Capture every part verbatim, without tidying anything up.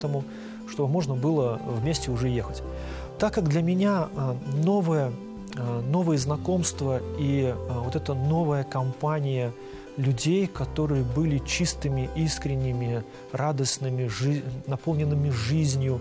тому, чтобы можно было вместе уже ехать. Так как для меня новое, новые знакомства и вот эта новая компания людей, которые были чистыми, искренними, радостными, жи- наполненными жизнью,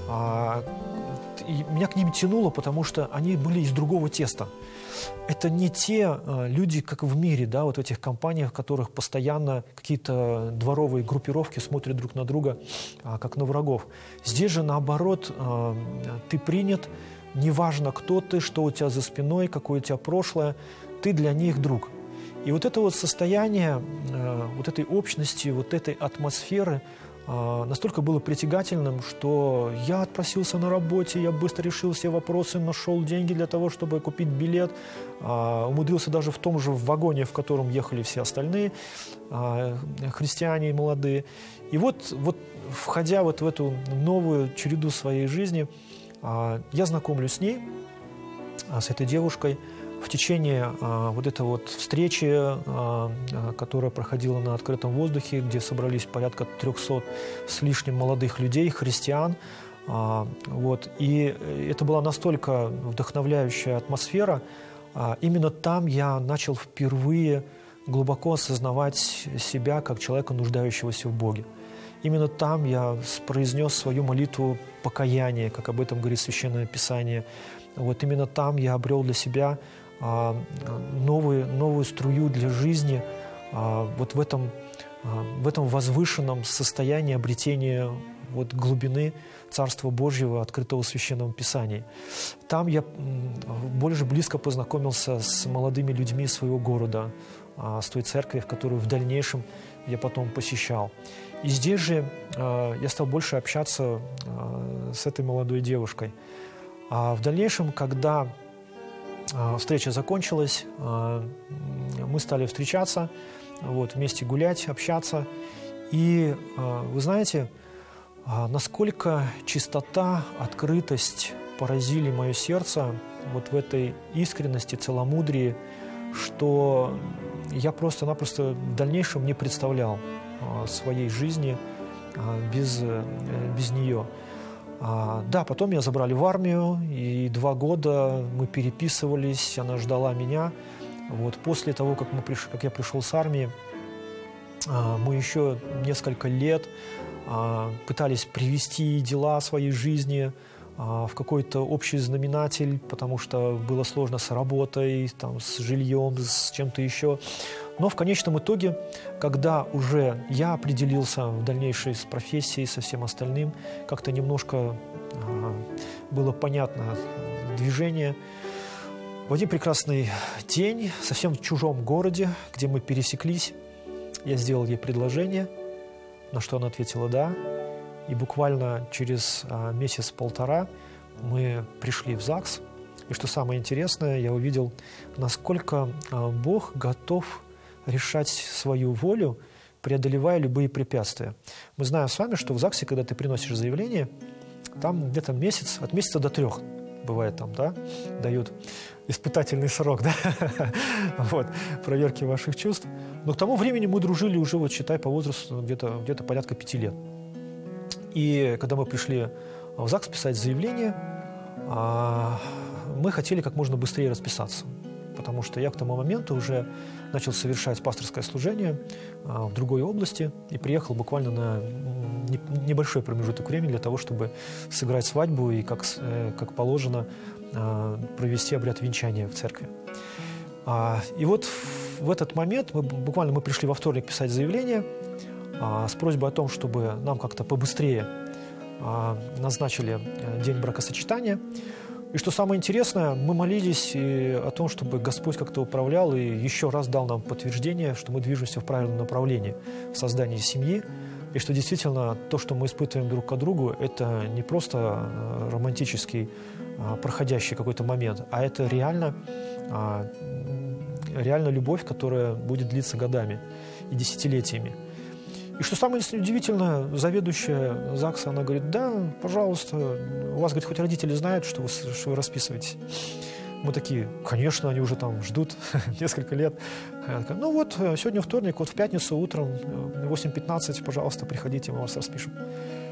и меня к ним тянуло, потому что они были из другого теста. Это не те э, люди, как в мире, да, вот в этих компаниях, в которых постоянно какие-то дворовые группировки смотрят друг на друга, э, как на врагов. Здесь же, наоборот, э, ты принят, неважно, кто ты, что у тебя за спиной, какое у тебя прошлое, ты для них друг. И вот это вот состояние, э, вот этой общности, вот этой атмосферы, настолько было притягательным, что я отпросился на работе, я быстро решил все вопросы, нашел деньги для того, чтобы купить билет, умудрился даже в том же вагоне, в котором ехали все остальные христиане молодые. И вот, вот входя вот в эту новую череду своей жизни, я знакомлюсь с ней, с этой девушкой. В течение а, вот этой вот встречи, а, которая проходила на открытом воздухе, где собрались порядка трехсот с лишним молодых людей, христиан, а, вот, и это была настолько вдохновляющая атмосфера, а, именно там я начал впервые глубоко осознавать себя как человека, нуждающегося в Боге. Именно там я произнес свою молитву покаяния, как об этом говорит Священное Писание. Вот именно там я обрел для себя новую, новую струю для жизни, вот в этом, в этом возвышенном состоянии обретения вот глубины Царства Божьего, открытого в Священном Писании. Там я больше близко познакомился с молодыми людьми своего города, с той церкви, в которую в дальнейшем я потом посещал. И здесь же я стал больше общаться с этой молодой девушкой. А в дальнейшем, когда встреча закончилась, мы стали встречаться, вот, вместе гулять, общаться. И вы знаете, насколько чистота, открытость поразили мое сердце вот в этой искренности, целомудрии, что я просто-напросто в дальнейшем не представлял своей жизни без, без нее. А, да, потом меня забрали в армию, и два года мы переписывались, она ждала меня. Вот, после того, как, мы приш... как я пришел с армии, а, мы еще несколько лет а, пытались привести дела своей жизни а, в какой-то общий знаменатель, потому что было сложно с работой, там, с жильем, с чем-то еще. Но в конечном итоге, когда уже я определился в дальнейшей с профессией, со всем остальным, как-то немножко э, было понятно движение. В один прекрасный день, совсем в чужом городе, где мы пересеклись, я сделал ей предложение, на что она ответила «да». И буквально через э, месяц-полтора мы пришли в ЗАГС. И что самое интересное, я увидел, насколько э, Бог готов решать свою волю, преодолевая любые препятствия. Мы знаем с вами, что в ЗАГСе, когда ты приносишь заявление, там где-то месяц, от месяца до трех бывает там, да, дают испытательный срок, да, вот, проверки ваших чувств. Но к тому времени мы дружили уже, вот считай, по возрасту где-то, где-то порядка пяти лет. И когда мы пришли в ЗАГС писать заявление, мы хотели как можно быстрее расписаться, потому что я к тому моменту уже начал совершать пасторское служение а, в другой области и приехал буквально на не, небольшой промежуток времени для того, чтобы сыграть свадьбу и, как, э, как положено, а, провести обряд венчания в церкви. А, и вот в, в этот момент, мы, буквально мы пришли во вторник писать заявление а, с просьбой о том, чтобы нам как-то побыстрее а, назначили день бракосочетания. И что самое интересное, мы молились и о том, чтобы Господь как-то управлял и еще раз дал нам подтверждение, что мы движемся в правильном направлении в создании семьи, и что действительно то, что мы испытываем друг к другу, это не просто романтический, проходящий какой-то момент, а это реально, реально любовь, которая будет длиться годами и десятилетиями. И что самое удивительное, заведующая ЗАГСа, она говорит: да, пожалуйста, у вас, говорит, хоть родители знают, что вы, что вы расписываетесь? Мы такие: конечно, они уже там ждут несколько лет. Ну вот, сегодня вторник, вот в пятницу утром, восемь пятнадцать, пожалуйста, приходите, мы вас распишем.